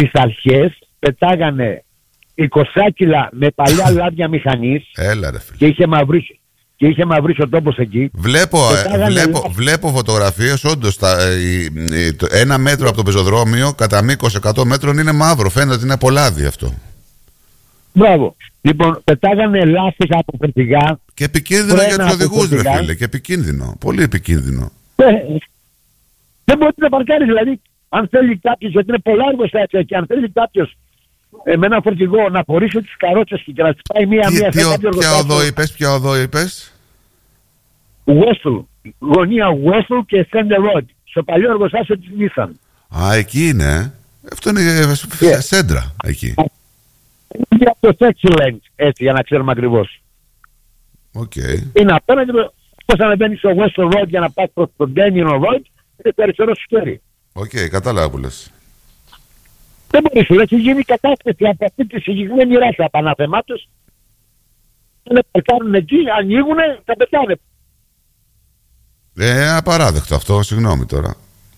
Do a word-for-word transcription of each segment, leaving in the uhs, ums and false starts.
στις αρχές πετάγανε είκοσι κιλά με παλιά λάδια μηχανής. Έλα ρε φίλε. Και είχε μαυρίσει, και είχε μαυρίσει ο τόπος εκεί. Βλέπω, ε, βλέπω, βλέπω φωτογραφίες, όντως τα, ε, ε, το, ένα μέτρο από το πεζοδρόμιο κατά μήκος εκατό μέτρων είναι μαύρο. Φαίνεται ότι είναι από λάδι αυτό. Μπράβο. Λοιπόν, πετάγανε λάστιχα από φορτηγά. Και επικίνδυνο για τους οδηγούς, ρε φίλε. Και επικίνδυνο. Πολύ επικίνδυνο. Ε, δεν μπορεί να παρκάρει, δηλαδή. Αν θέλει κάποιος, γιατί είναι πολλά εργοστάσια, και αν θέλει κάποιος ε, με ένα φορτηγό να χωρίσει τις καρότσες και να τις πάει μία-μία. Ποια οδό είπες, ποια οδό είπες? Westall. Γωνία Westall και Center Road. Στο παλιό εργοστάσιο της Nissan. Α, εκεί είναι. Αυτό είναι yeah. Σέντρα εκεί. Είναι από το Sexy Lane, έτσι, για να ξέρουμε ακριβώς. Okay. Είναι απέναντι, πώς ανεβαίνεις στο Westall Road για να πας προς το Daniel Road, είναι το αριστερό σου χέρι. Οκ, okay, κατάλαβα που λες. Δεν μπορείς, έχει γίνει κατάσταση από αυτή τη συγκεκριμένη ράσα παναθεμάτως. Δεν παρκάρουν εκεί, ανοίγουνε, τα πετάνε. Ε, απαράδεκτο αυτό, συγγνώμη τώρα.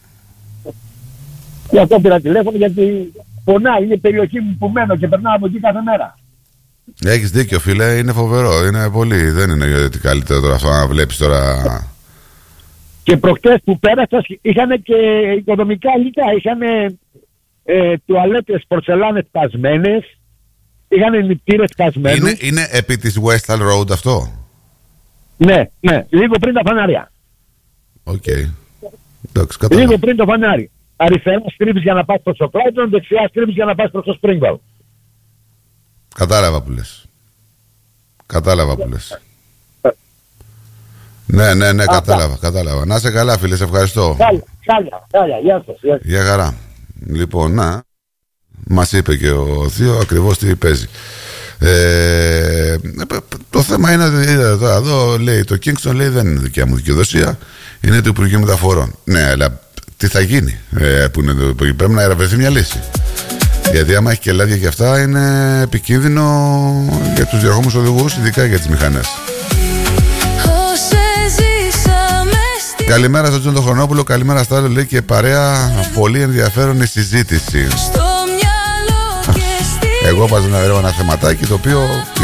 Γι' αυτό πήρα τηλέφωνο, γιατί πονάει, είναι η περιοχή μου που μένω και περνάω από εκεί κάθε μέρα. Έχεις δίκιο φίλε, είναι φοβερό, είναι πολύ, δεν είναι γιατί καλύτερο τώρα αυτό να βλέπεις τώρα. Και προχτές που πέρασα είχαν και οικονομικά υλικά, είχαν ε, τουαλέτες πορσελάνες σπασμένες, είχαν νηπτήρες σπασμένους. Είναι, είναι επί της Westall Road αυτό? Ναι, ναι, λίγο πριν τα φανάρια. Οκ. Okay. Εντάξει, κατάλαβα. Λίγο πριν το φανάρι. Αριστερά στρίβεις για να πας προς το Brighton, δεξιά στρίβεις για να πας προς το Springvale. Κατάλαβα που λες. Κατάλαβα που λες. Ναι, ναι, ναι, κατάλαβα, κατάλαβα. Να είσαι καλά φίλε, σε ευχαριστώ. Χάλια, χάλια, χάλια, γεια σας. Γεια, γεια χαρά. Λοιπόν, να, μας είπε και ο Θείο ακριβώς τι παίζει. Ε, το θέμα είναι, είδατε τώρα εδώ, λέει, το Kingston λέει δεν είναι δικιά μου δικαιοδοσία, είναι του Υπουργείου Μεταφορών. Ναι, αλλά τι θα γίνει, ε, που είναι το, πρέπει να βρεθεί μια λύση. Γιατί άμα έχει και λάδια και αυτά είναι επικίνδυνο για τους διερχόμενους οδηγούς, ειδικά για τις μηχανές. Καλημέρα στον Τζον τον Χρονόπουλο, καλημέρα στα άλλο, λέει και παρέα, πολύ ενδιαφέρον η συζήτηση. Εγώ βάζω ένα, ένα θεματάκι το οποίο